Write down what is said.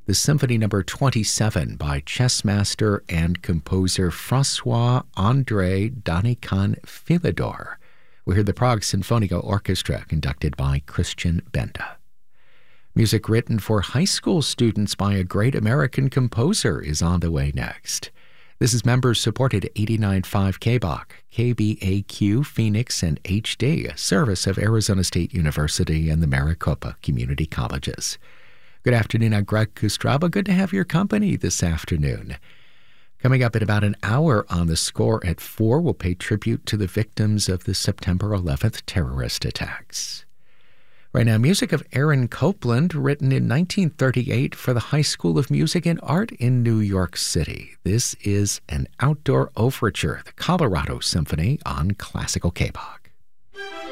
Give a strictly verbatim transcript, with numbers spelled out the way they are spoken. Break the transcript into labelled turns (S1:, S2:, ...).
S1: the Symphony Number twenty-seven by chess master and composer François-André Danican-Philidor. We heard the Prague Sinfonico Orchestra conducted by Christian Benda. Music written for high school students by a great American composer is on the way next. This is members-supported eighty-nine point five K B O C, K B A Q, Phoenix, and H D, a service of Arizona State University and the Maricopa Community Colleges. Good afternoon, I'm Greg Kustraba. Good to have your company this afternoon. Coming up in about an hour on The Score at four, we'll pay tribute to the victims of the September eleventh terrorist attacks. Right now, music of Aaron Copland, written in nineteen thirty-eight for the High School of Music and Art in New York City. This is an outdoor overture, the Colorado Symphony on Classical K B O C.